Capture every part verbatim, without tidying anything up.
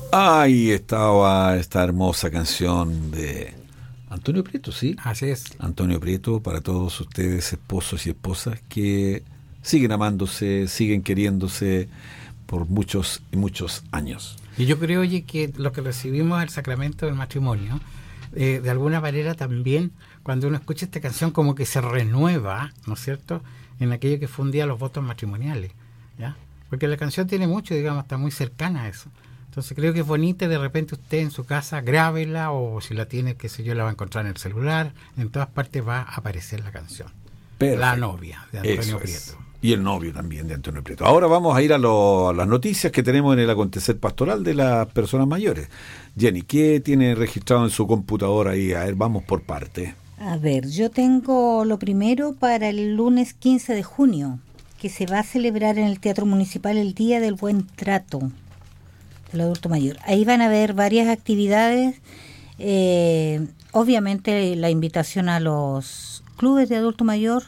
Ahí estaba esta hermosa canción de Antonio Prieto, ¿sí? Así es. Antonio Prieto, para todos ustedes, esposos y esposas, que siguen amándose, siguen queriéndose por muchos y muchos años. Y yo creo, oye, que lo que recibimos el sacramento del matrimonio, eh, de alguna manera también, cuando uno escucha esta canción, como que se renueva, ¿no es cierto?, en aquello que fue un día los votos matrimoniales, ¿ya? Porque la canción tiene mucho, digamos, está muy cercana a eso. Entonces creo que es bonita, de repente usted en su casa grábela, o si la tiene, qué sé yo, la va a encontrar en el celular, en todas partes va a aparecer la canción. Perfecto. La novia de Antonio Eso Prieto. Es. Y el novio también de Antonio Prieto. Ahora vamos a ir a, lo, a las noticias que tenemos en el acontecer pastoral de las personas mayores. Jenny, ¿qué tiene registrado en su computadora ahí? A ver, vamos por parte. A ver, yo tengo lo primero para el lunes quince de junio, que se va a celebrar en el Teatro Municipal el Día del Buen Trato del Adulto Mayor. Ahí van a haber varias actividades, eh, obviamente la invitación a los clubes de adulto mayor,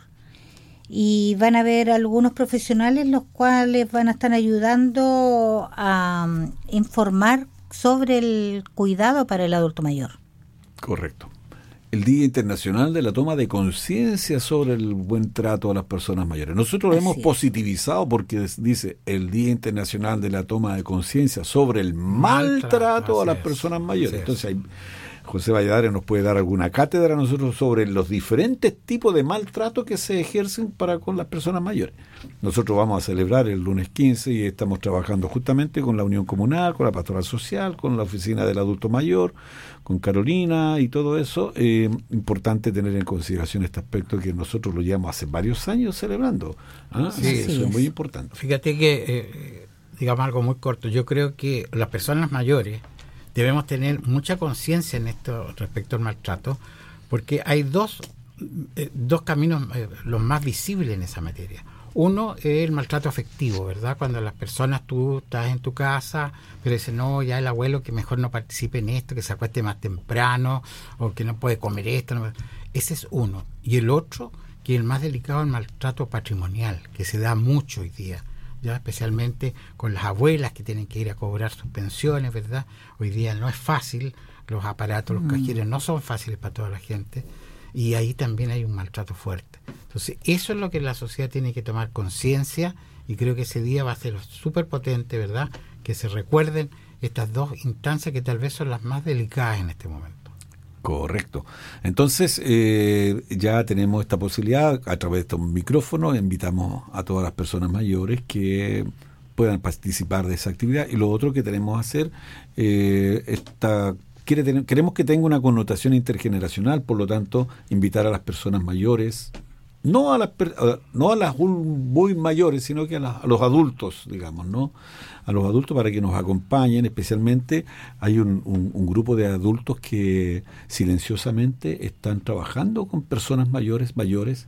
y van a haber algunos profesionales los cuales van a estar ayudando a um, informar sobre el cuidado para el adulto mayor. Correcto. El Día Internacional de la Toma de Conciencia sobre el Buen Trato a las Personas Mayores. Nosotros lo hemos es. positivizado porque dice el Día Internacional de la Toma de Conciencia sobre el Maltrato, maltrato a las es. personas mayores. Entonces hay, José Valladares nos puede dar alguna cátedra a nosotros sobre los diferentes tipos de maltrato que se ejercen para con las personas mayores. Nosotros vamos a celebrar el lunes quince y estamos trabajando justamente con la Unión Comunal, con la Pastoral Social, con la Oficina del Adulto Mayor, con Carolina y todo eso. Eh, importante tener en consideración este aspecto que nosotros lo llevamos hace varios años celebrando. ¿Ah? Sí, eso es. es muy importante. Fíjate que, eh, digamos algo muy corto, yo creo que las personas mayores debemos tener mucha conciencia en esto respecto al maltrato, porque hay dos, eh, dos caminos eh, los más visibles en esa materia. Uno es el maltrato afectivo, ¿verdad? Cuando las personas, tú estás en tu casa, pero dicen, no, ya el abuelo que mejor no participe en esto, que se acueste más temprano, o que no puede comer esto. No. Ese es uno. Y el otro, que es el más delicado, es el maltrato patrimonial, que se da mucho hoy día, ya especialmente con las abuelas que tienen que ir a cobrar sus pensiones, ¿verdad? Hoy día no es fácil, los aparatos, los cajeros no son fáciles para toda la gente, y ahí también hay un maltrato fuerte. Entonces, eso es lo que la sociedad tiene que tomar conciencia, y creo que ese día va a ser súper potente, ¿verdad? Que se recuerden estas dos instancias que tal vez son las más delicadas en este momento. Correcto. Entonces, eh, ya tenemos esta posibilidad, a través de estos micrófonos, invitamos a todas las personas mayores que puedan participar de esa actividad. Y lo otro que tenemos que hacer, eh, esta, quiere tener, queremos que tenga una connotación intergeneracional, por lo tanto, invitar a las personas mayores, no a las no a las muy mayores, sino que a, las, a los adultos, digamos, ¿no? A los adultos para que nos acompañen. Especialmente hay un, un, un grupo de adultos que silenciosamente están trabajando con personas mayores, mayores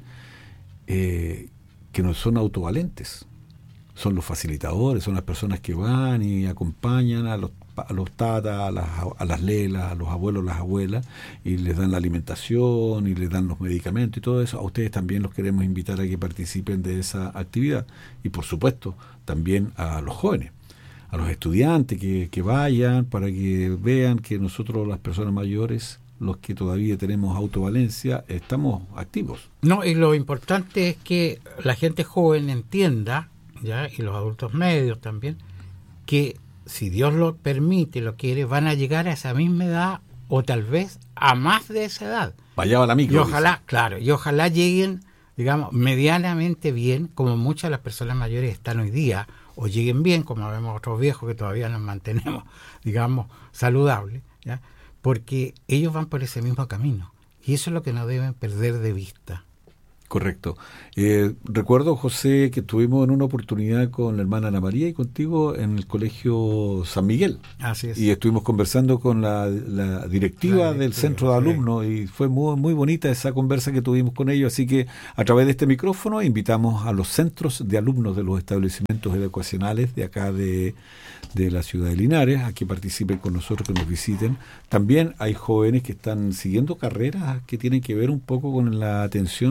eh, que no son autovalentes. Son los facilitadores, son las personas que van y acompañan a los a los tatas, a las, a las lelas, a los abuelos, las abuelas, y les dan la alimentación y les dan los medicamentos y todo eso. A ustedes también los queremos invitar a que participen de esa actividad, y por supuesto también a los jóvenes, a los estudiantes que, que vayan, para que vean que nosotros, las personas mayores, los que todavía tenemos autovalencia, estamos activos. No, y lo importante es que la gente joven entienda, ya, y los adultos medios también, que si Dios lo permite, lo quiere, van a llegar a esa misma edad, o tal vez a más de esa edad. Vaya a la micro. Y ojalá, dice. claro, y ojalá lleguen, digamos, medianamente bien, como muchas de las personas mayores están hoy día, o lleguen bien, como vemos otros viejos que todavía nos mantenemos, digamos, saludables, ¿ya? Porque ellos van por ese mismo camino, y eso es lo que no deben perder de vista. Correcto. Eh, recuerdo, José, que estuvimos en una oportunidad con la hermana Ana María y contigo en el Colegio San Miguel. Así es. Y estuvimos conversando con la, la directiva la del centro de alumnos, sí. Y fue muy, muy bonita esa conversa que tuvimos con ellos. Así que a través de este micrófono invitamos a los centros de alumnos de los establecimientos educacionales de acá de, de la ciudad de Linares a que participen con nosotros, que nos visiten. También hay jóvenes que están siguiendo carreras que tienen que ver un poco con la atención a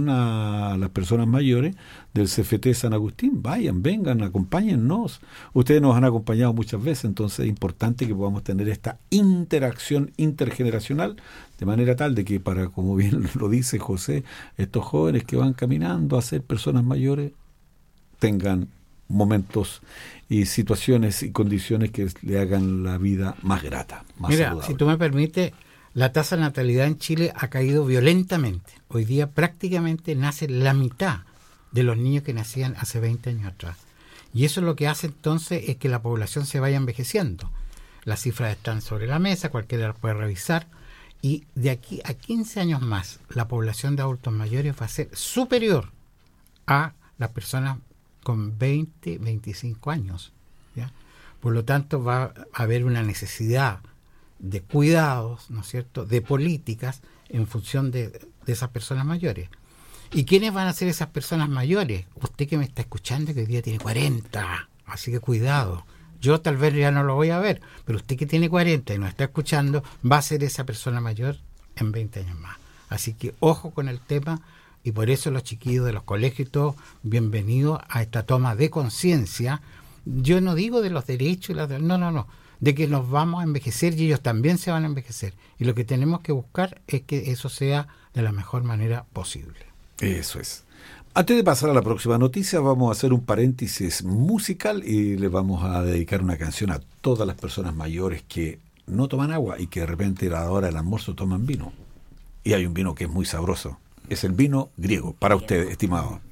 a las personas mayores del C F T San Agustín. Vayan, vengan, acompáñennos. Ustedes nos han acompañado muchas veces, entonces es importante que podamos tener esta interacción intergeneracional, de manera tal de que para, como bien lo dice José, estos jóvenes que van caminando a ser personas mayores tengan momentos y situaciones y condiciones que le hagan la vida más grata, más Mira, saludable. Si tú me permites, la tasa de natalidad en Chile ha caído violentamente. Hoy día prácticamente nace la mitad de los niños que nacían hace veinte años atrás. Y eso lo que hace entonces es que la población se vaya envejeciendo. Las cifras están sobre la mesa, cualquiera las puede revisar. Y de aquí a quince años más, la población de adultos mayores va a ser superior a las personas con veinte, veinticinco años, ¿ya? Por lo tanto, va a haber una necesidad de cuidados, ¿no es cierto?, de políticas en función de, de esas personas mayores. ¿Y quiénes van a ser esas personas mayores? Usted que me está escuchando, que hoy día tiene cuarenta, así que cuidado. Yo tal vez ya no lo voy a ver, pero usted que tiene cuarenta y nos está escuchando, va a ser esa persona mayor en veinte años más. Así que ojo con el tema. Y por eso los chiquillos de los colegios y todo, bienvenidos a esta toma de conciencia. Yo no digo de los derechos, y las de, no, no, no, de que nos vamos a envejecer y ellos también se van a envejecer. Y lo que tenemos que buscar es que eso sea de la mejor manera posible. Eso es. Antes de pasar a la próxima noticia, vamos a hacer un paréntesis musical y le vamos a dedicar una canción a todas las personas mayores que no toman agua y que de repente a la hora del almuerzo toman vino. Y hay un vino que es muy sabroso. Es el vino griego, para usted, estimado.